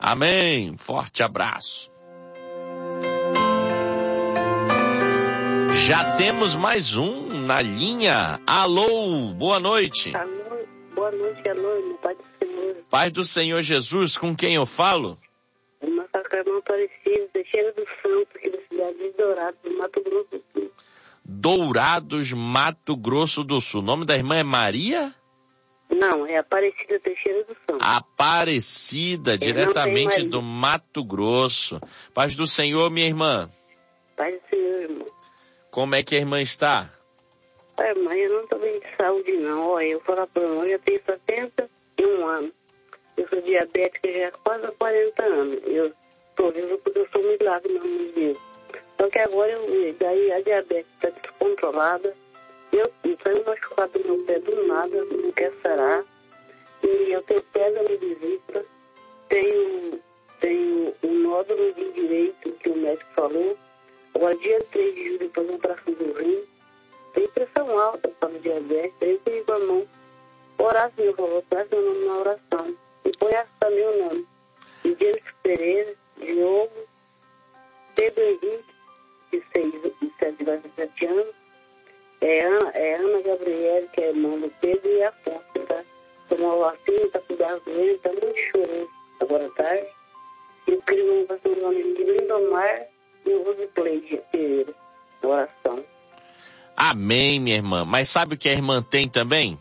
Amém. Forte abraço. Já temos mais um na linha. Alô, boa noite. Alô, boa noite, alô, Pai do Senhor. Pai do Senhor Jesus, com quem eu falo? Uma Sacramento Aparecido, Teixeira do Santo, aqui da cidade de Dourados, do Mato Grosso do Sul. Dourados, Mato Grosso do Sul. O nome da irmã é Maria? Não, é Aparecida Teixeira do Santo. Aparecida, diretamente do Mato Grosso. Paz do Senhor, minha irmã. Paz do Senhor, irmão. Como é que a irmã está? Mãe, eu não estou bem de saúde, não. Olha, eu vou falar para você, eu já tenho 71 anos. Eu sou diabética já há quase 40 anos. Eu estou viva porque eu sou um milagre, meu amor de Deus. Só que agora daí a diabetes está descontrolada. Eu saio machucado no meu pé do nada, não quer sarar. E eu tenho pedra na vesícula, tenho um nódulo no rim direito, que o médico falou. Agora, dia 3 de julho, fazer uma operação do rim. Tem pressão alta para o diabetes. Aí eu pedi com a mão, orar, Senhor, por favor, traz meu nome na oração. E põe também o nome. De James Pereira, Diogo, Pedro Henrique, de 7 anos. É Ana Gabriele, que é irmã do Pedro, e Afonso, tá? Tomou vacina, tá cuidando dele, tá muito chorando agora à tarde. E eu queria uma oração do nome de Lindomar e o Rosicleide Pereira, na oração. Amém, minha irmã. Mas sabe o que a irmã tem também?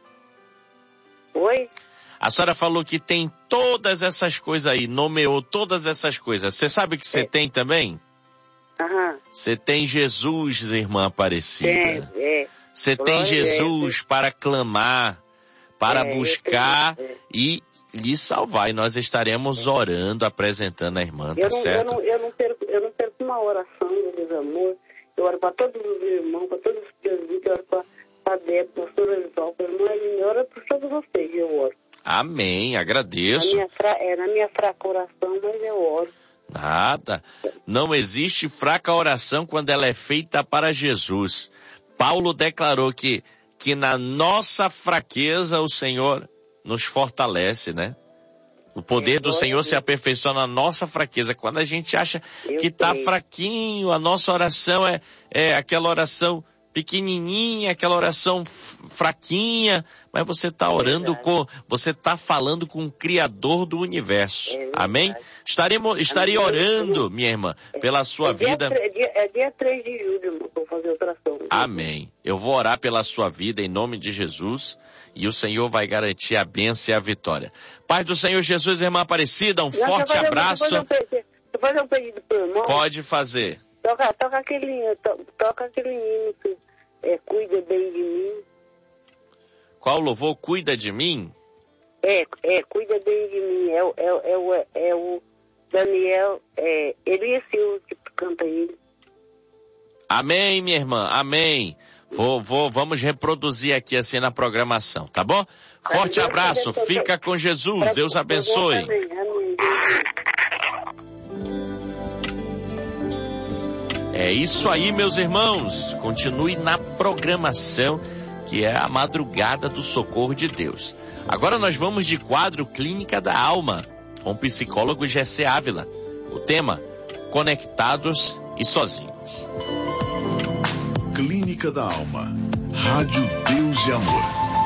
Oi? A senhora falou que tem todas essas coisas aí, nomeou todas essas coisas. Você sabe o que você tem também? Aham. Você tem Jesus, irmã Aparecida. Você tem Jesus para clamar, para buscar e lhe salvar. E nós estaremos orando, apresentando a irmã, tá certo? Eu não perco uma oração, meu Deus amor. Eu oro para todos os irmãos, para todos os presbíteros, eu oro para a Débora, para o pastor Elisol, para a irmã Eline, eu oro para todos vocês, eu oro. Amém, agradeço. Na minha fraca oração, mas eu oro. Nada. Não existe fraca oração quando ela é feita para Jesus. Paulo declarou que na nossa fraqueza o Senhor nos fortalece, né? O poder do Senhor se aperfeiçoa na nossa fraqueza. Quando a gente acha que está fraquinho, a nossa oração é aquela oração pequenininha, aquela oração fraquinha, mas você está orando você está falando com o Criador do universo. Amém? Estarei orando, minha irmã, pela sua vida. Dia 3 de julho, vou fazer oração. Amém. Eu vou orar pela sua vida em nome de Jesus e o Senhor vai garantir a bênção e a vitória. Pai do Senhor Jesus, irmã Aparecida, forte abraço. Deixa eu fazer um pedido pro irmão. Pode fazer. Toca aquele hino que cuida bem de mim. Qual louvor? Cuida de mim? Cuida bem de mim. É o Daniel, Elias Silva que canta ele. Amém, minha irmã, amém. Vamos reproduzir aqui assim na programação, tá bom? Forte abraço, fica com Jesus, Deus abençoe. É isso aí, meus irmãos. Continue na programação, que é a madrugada do socorro de Deus. Agora nós vamos de quadro Clínica da Alma, com o psicólogo Gessé Ávila. O tema, Conectados e Sozinhos. Clínica da Alma. Rádio Deus e Amor.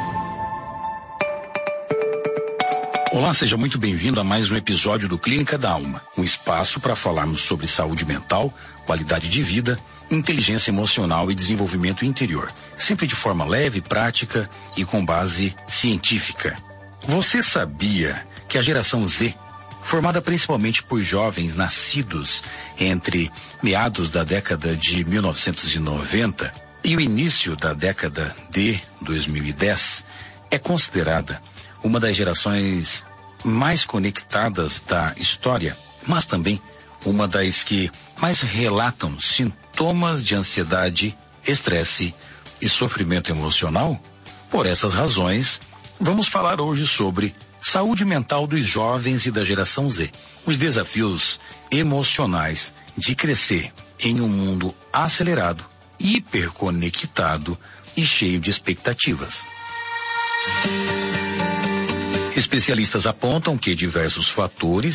Olá, seja muito bem-vindo a mais um episódio do Clínica da Alma, um espaço para falarmos sobre saúde mental, qualidade de vida, inteligência emocional e desenvolvimento interior, sempre de forma leve, prática e com base científica. Você sabia que a geração Z, formada principalmente por jovens nascidos entre meados da década de 1990 e o início da década de 2010, é considerada uma das gerações mais conectadas da história, mas também uma das que mais relatam sintomas de ansiedade, estresse e sofrimento emocional? Por essas razões, vamos falar hoje sobre saúde mental dos jovens e da geração Z, os desafios emocionais de crescer em um mundo acelerado, hiperconectado e cheio de expectativas. Especialistas apontam que diversos fatores